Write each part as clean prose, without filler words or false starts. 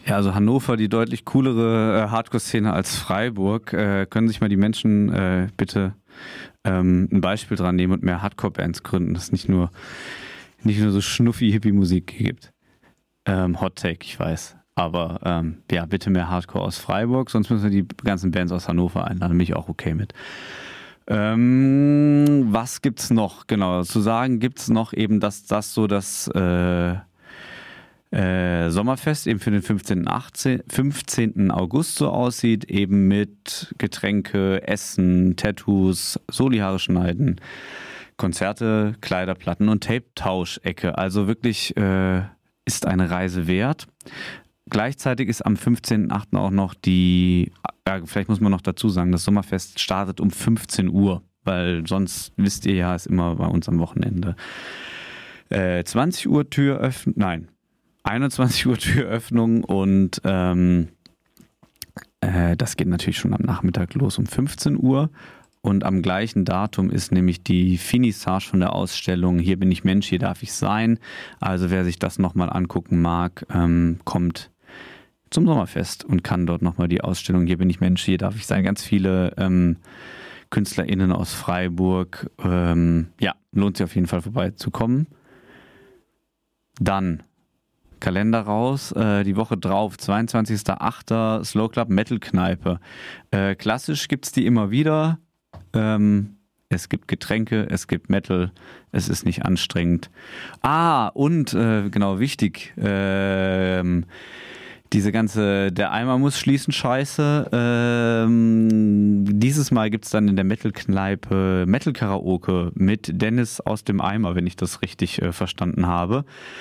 Ja, also Hannover, die deutlich coolere Hardcore-Szene als Freiburg. Können sich mal die Menschen bitte ein Beispiel dran nehmen und mehr Hardcore-Bands gründen, dass es nicht nur so schnuffi-Hippie-Musik gibt. Hot Take, ich weiß. Aber ja, bitte mehr Hardcore aus Freiburg, sonst müssen wir die ganzen Bands aus Hannover einladen, bin ich auch okay mit. Was gibt's noch? Genau, zu sagen gibt's noch eben, dass das so das Sommerfest eben für den 15. August so aussieht, eben mit Getränke, Essen, Tattoos, Soli-Haare schneiden, Konzerte, Kleiderplatten und Tape-Tausch-Ecke. Also wirklich ist eine Reise wert. Gleichzeitig ist am 15.8. auch noch vielleicht muss man noch dazu sagen, das Sommerfest startet um 15 Uhr, weil sonst, wisst ihr ja, ist immer bei uns am Wochenende 20 Uhr Tür öffnen, nein, 21 Uhr Türöffnung und das geht natürlich schon am Nachmittag los um 15 Uhr und am gleichen Datum ist nämlich die Finissage von der Ausstellung Hier bin ich Mensch, hier darf ich sein. Also wer sich das nochmal angucken mag, kommt zum Sommerfest und kann dort nochmal die Ausstellung Hier bin ich Mensch, hier darf ich sein. Ganz viele KünstlerInnen aus Freiburg. Ja, lohnt sich auf jeden Fall vorbeizukommen. Dann Kalender raus, die Woche drauf, 22.08. Slow Club Metal Kneipe. Klassisch gibt es die immer wieder. Es gibt Getränke, es gibt Metal, es ist nicht anstrengend. Und genau, wichtig, diese ganze, der Eimer muss schließen, Scheiße. Dieses Mal gibt es dann in der Metal-Kneipe Metal-Karaoke mit Dennis aus dem Eimer, wenn ich das richtig verstanden habe.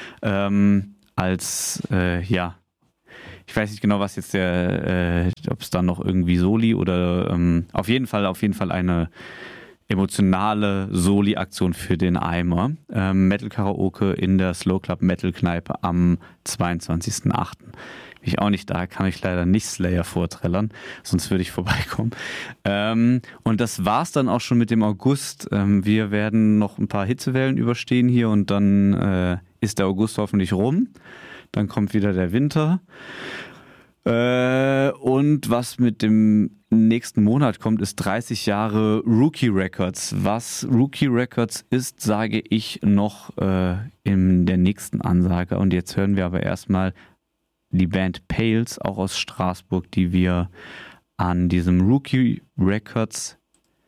Ich weiß nicht genau, was jetzt ob es da noch irgendwie Soli oder auf jeden Fall eine emotionale Soli-Aktion für den Eimer. Metal-Karaoke in der Slow Club Metal-Kneipe am 22.08. Bin ich auch nicht da, kann ich leider nicht Slayer vorträllern, sonst würde ich vorbeikommen. Und das war's dann auch schon mit dem August. Wir werden noch ein paar Hitzewellen überstehen hier und dann ist der August hoffentlich rum. Dann kommt wieder der Winter. Und was mit dem nächsten Monat kommt, ist 30 Jahre Rookie Records. Was Rookie Records ist, sage ich noch in der nächsten Ansage. Und jetzt hören wir aber erstmal die Band Pales, auch aus Straßburg, die wir an diesem Rookie Records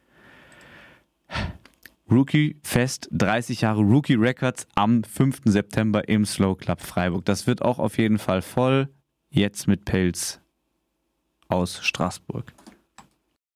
Rookie Fest, 30 Jahre Rookie Records am 5. September im Slow Club Freiburg. Das wird auch auf jeden Fall voll. Jetzt mit Pales aus Straßburg.